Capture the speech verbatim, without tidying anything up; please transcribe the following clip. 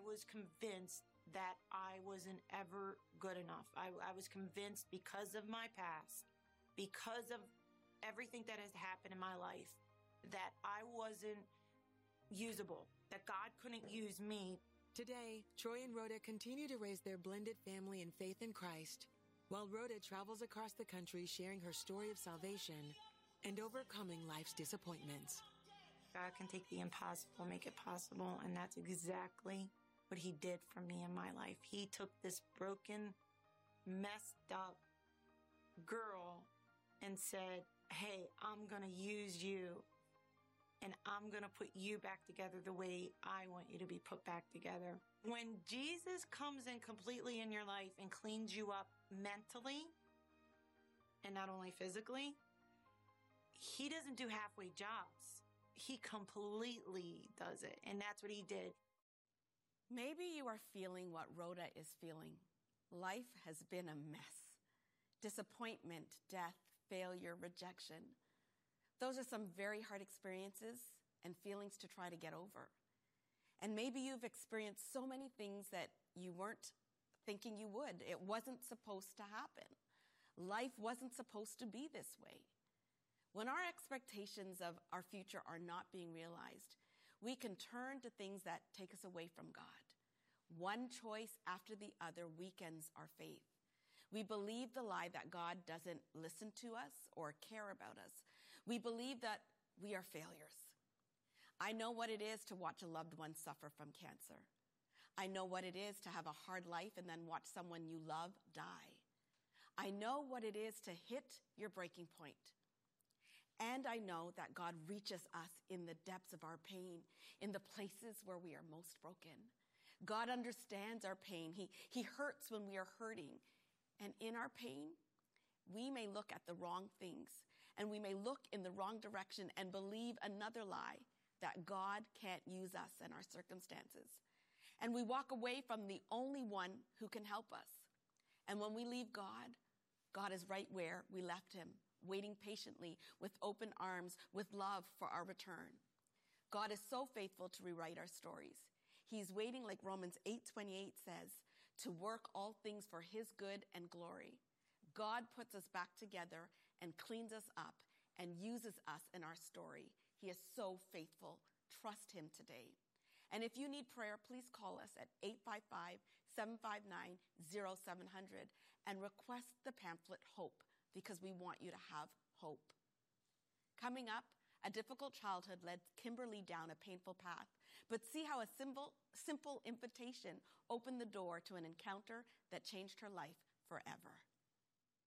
was convinced that I wasn't ever good enough. I, I was convinced because of my past, because of everything that has happened in my life, that I wasn't usable, that God couldn't use me. Today, Troy and Rhoda continue to raise their blended family in faith in Christ, while Rhoda travels across the country sharing her story of salvation and overcoming life's disappointments. God can take the impossible, make it possible, and that's exactly what he did for me in my life. He took this broken, messed up girl and said, hey, I'm going to use you, and I'm going to put you back together the way I want you to be put back together. When Jesus comes in completely in your life and cleans you up mentally, and not only physically, he doesn't do halfway jobs. He completely does it, and that's what he did. Maybe you are feeling what Rhoda is feeling. Life has been a mess. Disappointment, death, failure, rejection. Those are some very hard experiences and feelings to try to get over. And maybe you've experienced so many things that you weren't thinking you would. It wasn't supposed to happen. Life wasn't supposed to be this way. When our expectations of our future are not being realized, we can turn to things that take us away from God. One choice after the other weakens our faith. We believe the lie that God doesn't listen to us or care about us. We believe that we are failures. I know what it is to watch a loved one suffer from cancer. I know what it is to have a hard life and then watch someone you love die. I know what it is to hit your breaking point. And I know that God reaches us in the depths of our pain, in the places where we are most broken. God understands our pain. He, he hurts when we are hurting. And in our pain, we may look at the wrong things, and we may look in the wrong direction and believe another lie, that God can't use us and our circumstances. And we walk away from the only one who can help us. And when we leave God, God is right where we left him, waiting patiently with open arms, with love for our return. God is so faithful to rewrite our stories. He's waiting, like Romans eight twenty-eight says, to work all things for his good and glory. God puts us back together and cleans us up and uses us in our story. He is so faithful. Trust him today. And if you need prayer, please call us at eight five five, seven five nine, zero seven zero zero and request the pamphlet Hope, because we want you to have hope. Coming up, a difficult childhood led Kimberly down a painful path, but see how a simple, simple invitation opened the door to an encounter that changed her life forever.